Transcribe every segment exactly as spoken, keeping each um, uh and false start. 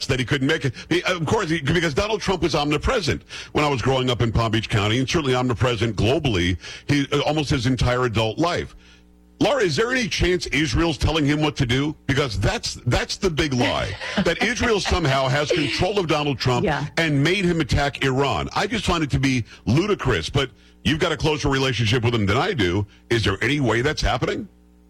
that he couldn't make it. He, of course, he, because Donald Trump was omnipresent when I was growing up in Palm Beach County, and certainly omnipresent globally, he, almost his entire adult life. Laura, is there any chance Israel's telling him what to do? Because that's that's the big lie, that Israel somehow has control of Donald Trump yeah. and made him attack Iran. I just find it to be ludicrous, but you've got a closer relationship with him than I do. Is there any way that's happening?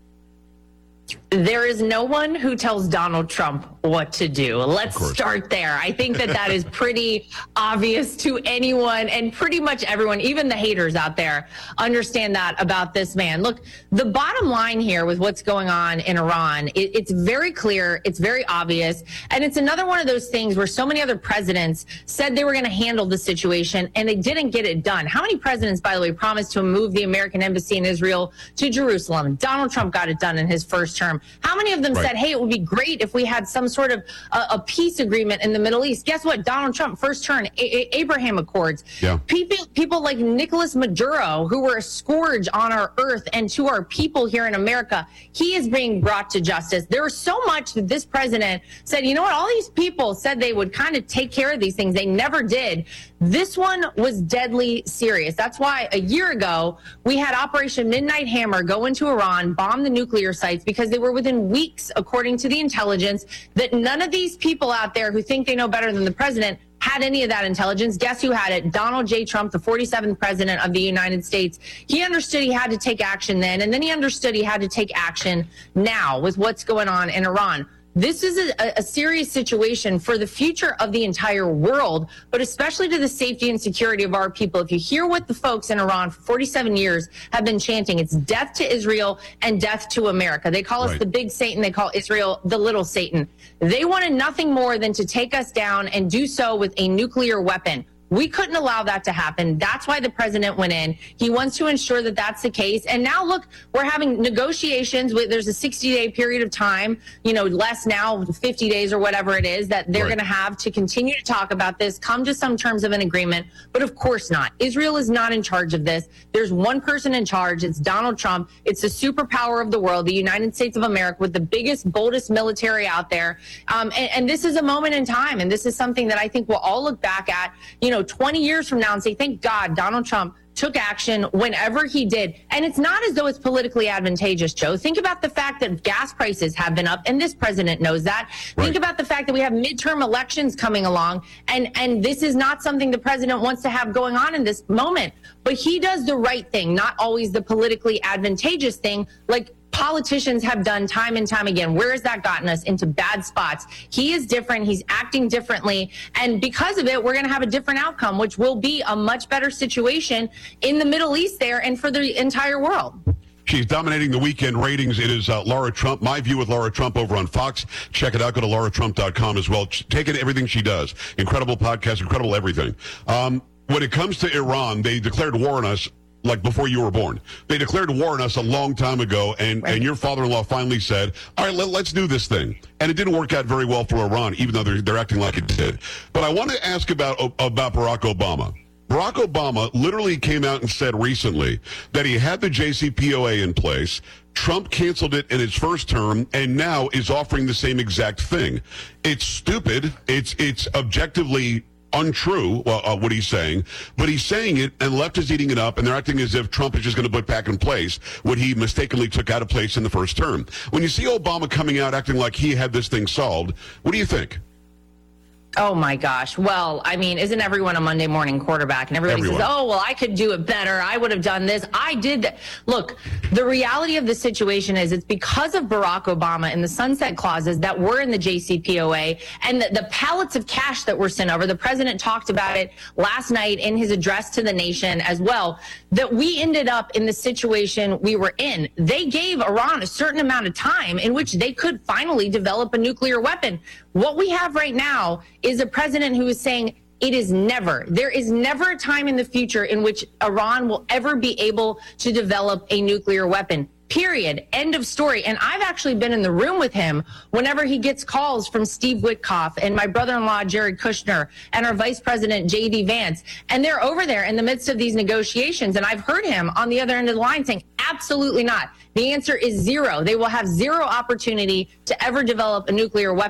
There is no one who tells Donald Trump what to do. Let's start there. I think that that is pretty obvious to anyone, and pretty much everyone, even the haters out there, understand that about this man. Look, the bottom line here with what's going on in Iran, it, it's very clear, it's very obvious, and it's another one of those things where so many other presidents said they were going to handle the situation, and they didn't get it done. How many presidents, by the way, promised to move the American embassy in Israel to Jerusalem? Donald Trump got it done in his first term. How many of them right. said, hey, it would be great if we had some sort of uh, a peace agreement in the Middle East? Guess what? Donald Trump, first term, a- a- Abraham Accords. Yeah. People, people like Nicolas Maduro, who were a scourge on our earth and to our people here in America, he is being brought to justice. There was so much that this president said, you know what? All these people said they would kind of take care of these things. They never did. This one was deadly serious. That's why a year ago, we had Operation Midnight Hammer go into Iran, bomb the nuclear sites, because they were within weeks, according to the intelligence, that none of these people out there who think they know better than the president had any of that intelligence. Guess who had it? Donald J. Trump, the forty-seventh president of the United States. He understood he had to take action then, and then he understood he had to take action now with what's going on in Iran. This is a, a serious situation for the future of the entire world, but especially to the safety and security of our people. If you hear what the folks in Iran for forty-seven years have been chanting, it's death to Israel and death to America. They call us right. the big Satan. They call Israel the little Satan. They wanted nothing more than to take us down and do so with a nuclear weapon. We couldn't allow that to happen. That's why the president went in. He wants to ensure that that's the case. And now, look, we're having negotiations. With, there's a sixty-day period of time, you know, less now, fifty days or whatever it is, that they're right. going to have to continue to talk about this, come to some terms of an agreement. But of course not. Israel is not in charge of this. There's one person in charge. It's Donald Trump. It's the superpower of the world, the United States of America, with the biggest, boldest military out there. Um, and, and this is a moment in time. And this is something that I think we'll all look back at, you know, twenty years from now and say, thank God Donald Trump took action whenever he did. And it's not as though it's politically advantageous, Joe. Think about the fact that gas prices have been up, and this president knows that. Right. Think about the fact that we have midterm elections coming along, and, and this is not something the president wants to have going on in this moment. But he does the right thing, not always the politically advantageous thing, like politicians have done time and time again. Where has that gotten us? Into bad spots. He is different. He's acting differently. And because of it, we're going to have a different outcome, which will be a much better situation in the Middle East there and for the entire world. She's dominating the weekend ratings. It is uh, Laura Trump. My View with Laura Trump over on Fox. Check it out. Go to laura trump dot com as well. Take in everything she does. Incredible podcast, incredible everything. Um, when it comes to Iran, they declared war on us like before you were born. They declared war on us a long time ago, and, right. and your father-in-law finally said, all right, let, let's do this thing. And it didn't work out very well for Iran, even though they're, they're acting like it did. But I want to ask about, about Barack Obama. Barack Obama literally came out and said recently that he had the J C P O A in place. Trump canceled it in his first term and now is offering the same exact thing. It's stupid. It's, it's objectively untrue, well, uh, what he's saying, but he's saying it, and left is eating it up, and they're acting as if Trump is just going to put back in place what he mistakenly took out of place in the first term. When you see Obama coming out acting like he had this thing solved, what do you think? Oh, my gosh. Well, I mean, isn't everyone a Monday morning quarterback? And everybody everyone. says, oh, well, I could do it better. I would have done this. I did that. Look, the reality of the situation is it's because of Barack Obama and the sunset clauses that were in the J C P O A and the, the pallets of cash that were sent over. The president talked about it last night in his address to the nation as well, that we ended up in the situation we were in. They gave Iran a certain amount of time in which they could finally develop a nuclear weapon. What we have right now is a president who is saying it is never, there is never a time in the future in which Iran will ever be able to develop a nuclear weapon. Period. End of story. And I've actually been in the room with him whenever he gets calls from Steve Witkoff and my brother-in-law, Jared Kushner, and our vice president, J D Vance. And they're over there in the midst of these negotiations. And I've heard him on the other end of the line saying, absolutely not. The answer is zero. They will have zero opportunity to ever develop a nuclear weapon.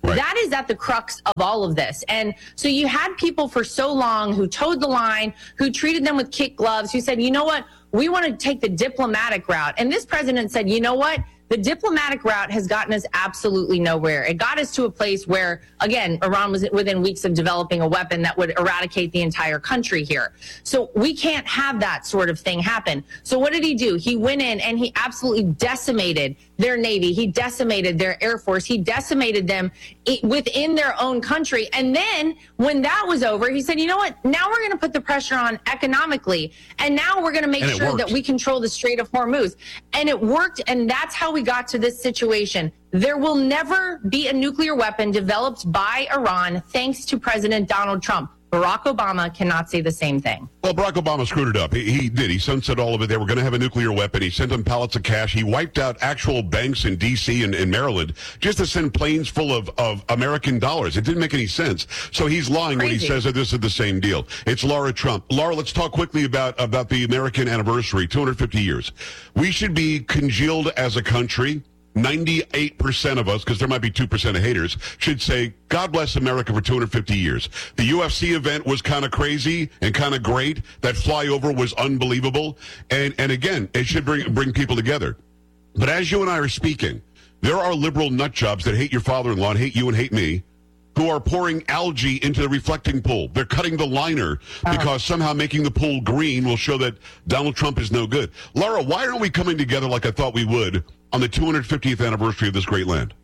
Right. That is at the crux of all of this. And so you had people for so long who towed the line, who treated them with kid gloves, who said, you know what, we want to take the diplomatic route. And this president said, you know what? The diplomatic route has gotten us absolutely nowhere. It got us to a place where, again, Iran was within weeks of developing a weapon that would eradicate the entire country here. So we can't have that sort of thing happen. So what did he do? He went in and he absolutely decimated their Navy. He decimated their Air Force. He decimated them within their own country. And then when that was over, he said, you know what? Now we're going to put the pressure on economically. And now we're going to make sure that we control the Strait of Hormuz. And it worked. And that's how we got to this situation. There will never be a nuclear weapon developed by Iran thanks to President Donald Trump. Barack Obama cannot say the same thing. Well, Barack Obama screwed it up. He, he did. He sunset all of it. They were going to have a nuclear weapon. He sent them pallets of cash. He wiped out actual banks in D C and in Maryland just to send planes full of, of American dollars. It didn't make any sense. So he's lying Crazy. when he says that this is the same deal. It's Laura Trump. Laura, let's talk quickly about, about the American anniversary, two hundred fifty years. We should be congealed as a country. ninety-eight percent of us, because there might be two percent of haters, should say, God bless America for two hundred fifty years. The U F C event was kind of crazy and kind of great. That flyover was unbelievable. And and again, it should bring bring people together. But as you and I are speaking, there are liberal nut jobs that hate your father-in-law and hate you and hate me, who are pouring algae into the reflecting pool. They're cutting the liner because somehow making the pool green will show that Donald Trump is no good. Laura, why aren't we coming together like I thought we would on the two hundred fiftieth anniversary of this great land?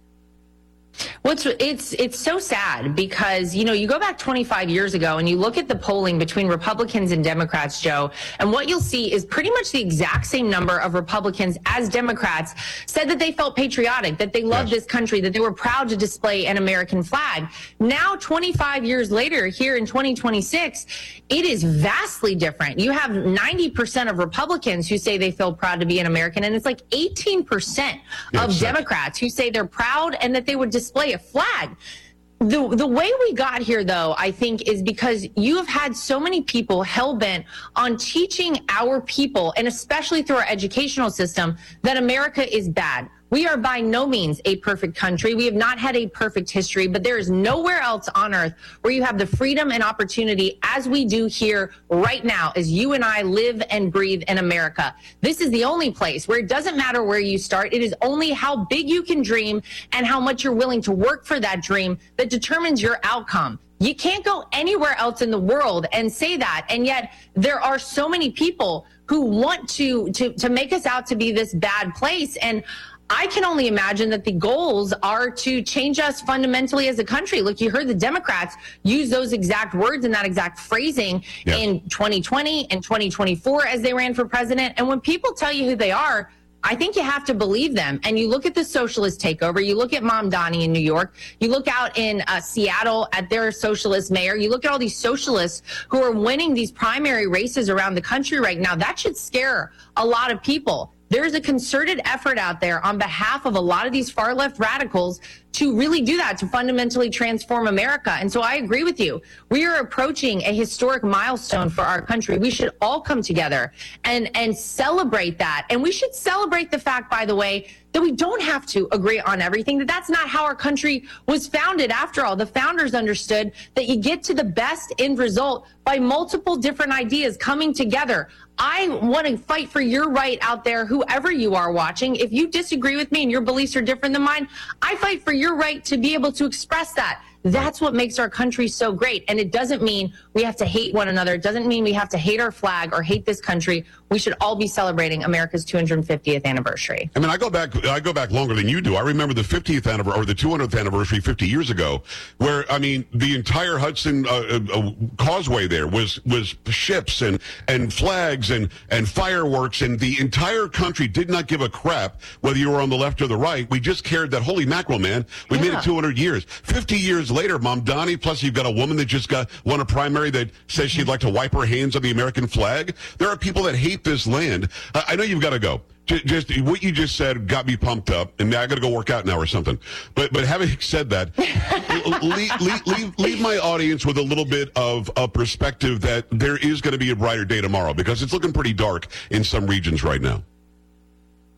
Well, it's, it's it's so sad because, you know, you go back twenty-five years ago and you look at the polling between Republicans and Democrats, Joe, and what you'll see is pretty much the exact same number of Republicans as Democrats said that they felt patriotic, that they loved yes. this country, that they were proud to display an American flag. Now, twenty-five years later, here in twenty twenty-six, it is vastly different. You have ninety percent of Republicans who say they feel proud to be an American, and it's like eighteen percent yes, of sir. Democrats who say they're proud and that they would display a flag. The the way we got here, though, I think, is because you have had so many people hell-bent on teaching our people, and especially through our educational system, that America is bad. We are by no means a perfect country. We have not had a perfect history, but there is nowhere else on earth where you have the freedom and opportunity as we do here right now, as you and I live and breathe in America. This is the only place where it doesn't matter where you start. It is only how big you can dream and how much you're willing to work for that dream that determines your outcome. You can't go anywhere else in the world and say that. And yet there are so many people who want to, to, to make us out to be this bad place. And I can only imagine that the goals are to change us fundamentally as a country. Look, you heard the Democrats use those exact words and that exact phrasing yes. in twenty twenty and twenty twenty-four as they ran for president. And when people tell you who they are, I think you have to believe them. And you look at the socialist takeover. You look at Mamdani in New York. You look out in uh, Seattle at their socialist mayor. You look at all these socialists who are winning these primary races around the country right now. That should scare a lot of people. There's a concerted effort out there on behalf of a lot of these far left radicals to really do that, to fundamentally transform America. And so I agree with you. We are approaching a historic milestone for our country. We should all come together and, and celebrate that. And we should celebrate the fact, by the way, that we don't have to agree on everything, that that's not how our country was founded. After all, the founders understood that you get to the best end result by multiple different ideas coming together. I want to fight for your right out there, whoever you are watching. If you disagree with me and your beliefs are different than mine, I fight for your right to be able to express that. That's what makes our country so great. And it doesn't mean we have to hate one another. It doesn't mean we have to hate our flag or hate this country. We should all be celebrating America's two hundred fiftieth anniversary. I mean, I go back, I go back longer than you do. I remember the fiftieth anniversary or the two hundredth anniversary fifty years ago, where, I mean, the entire Hudson uh, uh, Causeway there was, was ships and, and flags and, and fireworks, and the entire country did not give a crap whether you were on the left or the right. We just cared that, holy mackerel, man, we yeah. made it two hundred years. fifty years later, Mamdani, plus you've got a woman that just got won a primary that says she'd like to wipe her hands on the American flag. There are people that hate this land. Uh, I know you've got to go. Just, just what you just said got me pumped up, and now I got to go work out now or something. But but having said that, leave, leave, leave, leave my audience with a little bit of a perspective that there is going to be a brighter day tomorrow, because it's looking pretty dark in some regions right now.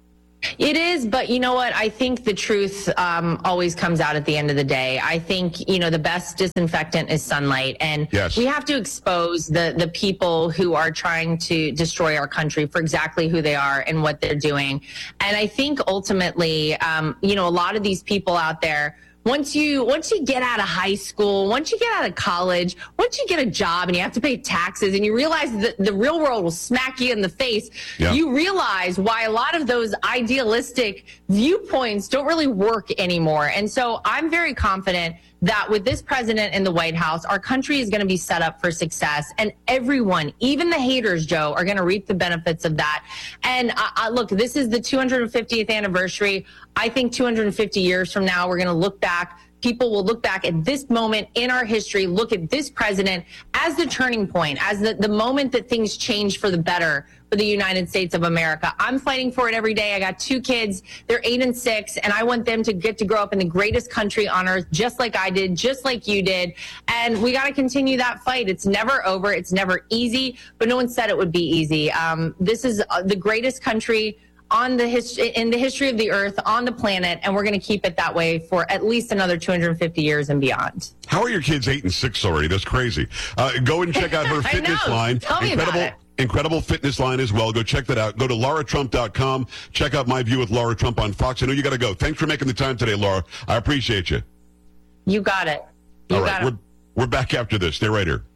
It is, but you know what? I think the truth um, always comes out at the end of the day. I think, you know, the best disinfectant is sunlight. And yes. we have to expose the, the people who are trying to destroy our country for exactly who they are and what they're doing. And I think ultimately, um, you know, a lot of these people out there, Once you once you get out of high school, once you get out of college, once you get a job and you have to pay taxes and you realize that the real world will smack you in the face, yeah. you realize why a lot of those idealistic viewpoints don't really work anymore. And so I'm very confident that with this president in the White House, our country is going to be set up for success. And everyone, even the haters, Joe, are going to reap the benefits of that. And uh, uh, look, this is the two hundred fiftieth anniversary. I think two hundred fifty years from now, we're going to look back. People will look back at this moment in our history, look at this president as the turning point, as the, the moment that things change for the better for the United States of America. I'm fighting for it every day. I got two kids. They're eight and six, and I want them to get to grow up in the greatest country on earth, just like I did, just like you did. And we got to continue that fight. It's never over. It's never easy, but no one said it would be easy. Um, this is uh, the greatest country on the his- in the history of the earth, on the planet, and we're going to keep it that way for at least another two hundred fifty years and beyond. How are your kids eight and six already? That's crazy. Uh, go and check out her fitness line. Tell me Incredible. about it. Incredible fitness line as well. Go check that out. Go to Laura Trump dot com. Check out My View with Laura Trump on Fox. I know you got to go. Thanks for making the time today, Laura. I appreciate you. You got it. You All got right. it. We're, we're back after this. Stay right here.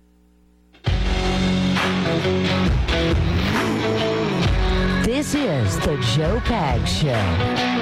This is the Joe Pags Show.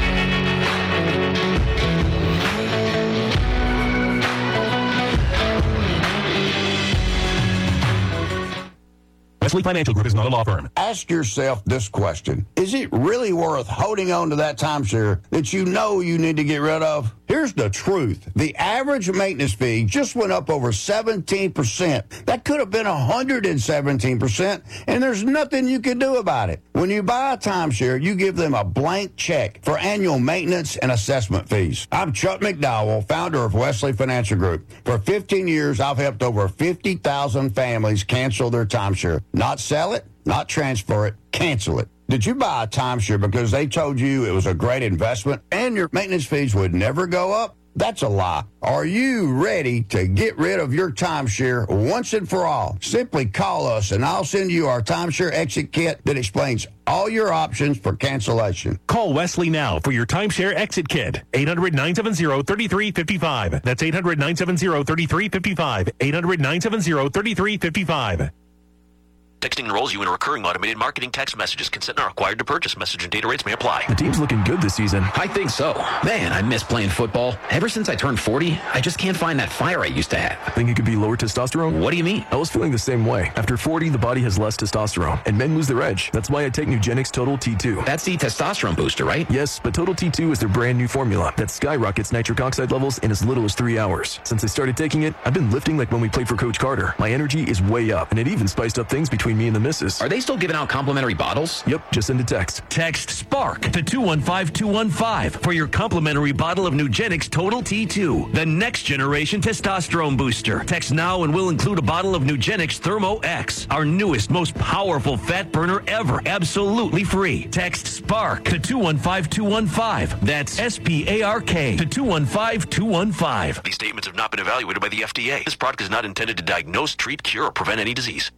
Wesley Financial Group is not a law firm. Ask yourself this question. Is it really worth holding on to that timeshare that you know you need to get rid of? Here's the truth. The average maintenance fee just went up over seventeen percent. That could have been one hundred seventeen percent, and there's nothing you can do about it. When you buy a timeshare, you give them a blank check for annual maintenance and assessment fees. I'm Chuck McDowell, founder of Wesley Financial Group. For fifteen years, I've helped over fifty thousand families cancel their timeshare. Not sell it, not transfer it, cancel it. Did you buy a timeshare because they told you it was a great investment and your maintenance fees would never go up? That's a lie. Are you ready to get rid of your timeshare once and for all? Simply call us and I'll send you our timeshare exit kit that explains all your options for cancellation. Call Wesley now for your timeshare exit kit. eight hundred, nine seven zero, three three five five. That's eight hundred, nine seven zero, three three five five. eight hundred, nine seven zero, three three five five. Texting enrolls you in a recurring automated marketing text messages. Consent not required to purchase. Message and data rates may apply. The team's looking good this season. I think so. Man, I miss playing football. Ever since I turned forty, I just can't find that fire I used to have. Think it could be lower testosterone? What do you mean? I was feeling the same way. After forty, the body has less testosterone, and men lose their edge. That's why I take Nugenix Total T two. That's the testosterone booster, right? Yes, but Total T two is their brand new formula that skyrockets nitric oxide levels in as little as three hours. Since I started taking it, I've been lifting like when we played for Coach Carter. My energy is way up, and it even spiced up things between me and the missus. Are they still giving out complimentary bottles? Yep, just send a text. Text SPARK to two one five two one five for your complimentary bottle of Nugenix Total T two, the next generation testosterone booster. Text now and we'll include a bottle of Nugenix Thermo X, our newest, most powerful fat burner ever, absolutely free. Text SPARK to two one five two one five. That's S P A R K to two one five two one five. These statements have not been evaluated by the F D A. This product is not intended to diagnose, treat, cure, or prevent any disease.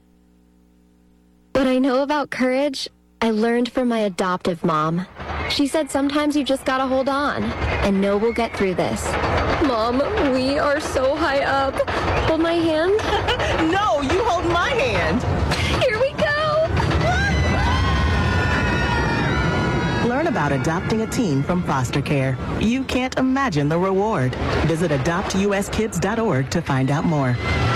What I know about courage, I learned from my adoptive mom. She said sometimes you just gotta hold on and know we'll get through this. Mom, we are so high up. Hold my hand. No, you hold my hand. Here we go. Learn about adopting a teen from foster care. You can't imagine the reward. Visit adopt U S kids dot org to find out more.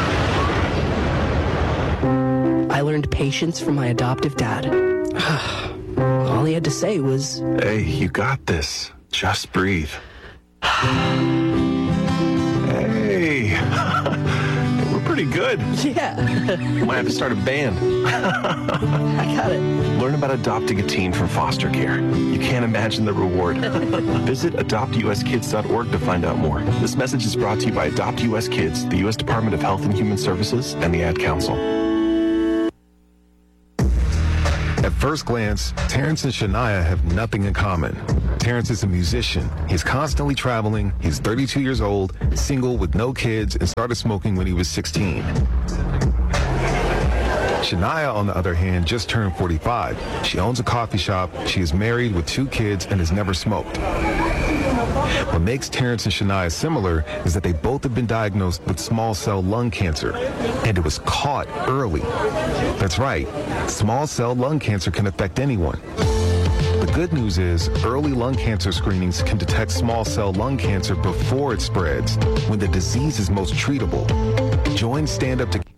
I learned patience from my adoptive dad. All he had to say was, "Hey, you got this. Just breathe." Hey, we're pretty good. Yeah. Might have to start a band. I got it. Learn about adopting a teen from foster care. You can't imagine the reward. Visit adopt U S kids dot org to find out more. This message is brought to you by Adopt U S Kids, the U S Department of Health and Human Services, and the Ad Council. At first glance, Terrence and Shania have nothing in common. Terrence is a musician. He's constantly traveling. He's thirty-two years old, single with no kids, and started smoking when he was sixteen. Shania, on the other hand, just turned forty-five. She owns a coffee shop. She is married with two kids and has never smoked. What makes Terrence and Shania similar is that they both have been diagnosed with small cell lung cancer, and it was caught early. That's right, small cell lung cancer can affect anyone. The good news is early lung cancer screenings can detect small cell lung cancer before it spreads, when the disease is most treatable. Join Stand Up to